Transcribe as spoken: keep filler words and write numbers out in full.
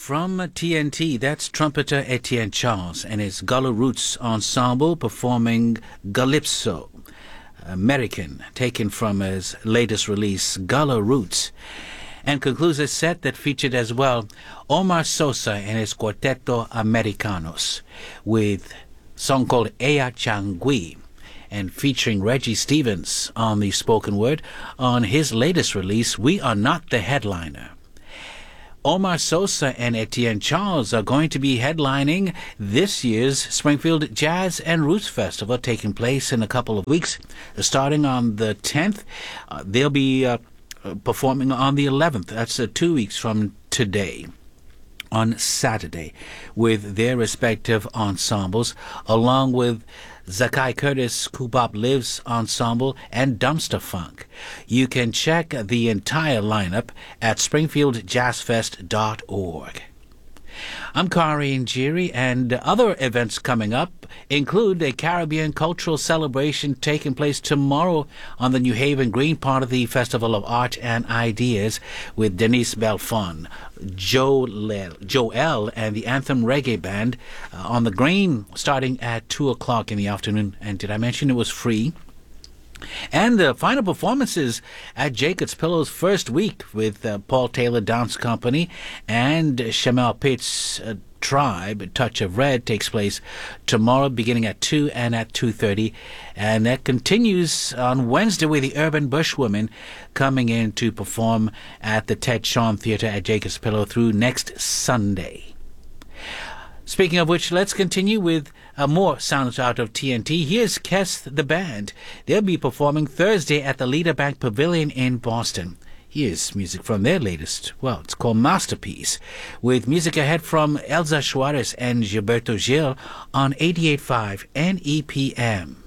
from T N T, that's trumpeter Etienne Charles and his Gullah Roots Ensemble performing Calypso, American, taken from his latest release, Gullah Roots. And concludes a set that featured as well Omar Sosa and his Quarteto Americanos with a song called Ea Changui, and featuring Reggie Stevens on the spoken word on his latest release, We Are Not the Headliner. Omar Sosa and Etienne Charles are going to be headlining this year's Springfield Jazz and Roots Festival, taking place in a couple of weeks. Starting on the tenth, uh, they'll be uh, performing on the eleventh. That's uh, two weeks from today, on Saturday, with their respective ensembles, along with Zakai Curtis, Kubop Lives Ensemble, and Dumpster Funk. You can check the entire lineup at springfield jazz fest dot org. I'm Kari Njiri, and other events coming up include a Caribbean cultural celebration taking place tomorrow on the New Haven Green part of the Festival of Art and Ideas with Denise Belfon, Joel, Joel and the Anthem Reggae Band uh, on the Green starting at two o'clock in the afternoon. And did I mention it was free? And the final performances at Jacob's Pillow's first week with uh, Paul Taylor Dance Company and Shamel Pitts' uh, Tribe, Touch of Red, takes place tomorrow beginning at two and at two thirty. And that continues on Wednesday with the Urban Bushwomen coming in to perform at the Ted Shawn Theatre at Jacob's Pillow through next Sunday. Speaking of which, let's continue with uh, more sounds out of T N T. Here's Kest the Band. They'll be performing Thursday at the Leader Bank Pavilion in Boston. Here's music from their latest, well, it's called Masterpiece, with music ahead from Elza Suarez and Gilberto Gil on eighty-eight point five N E P M.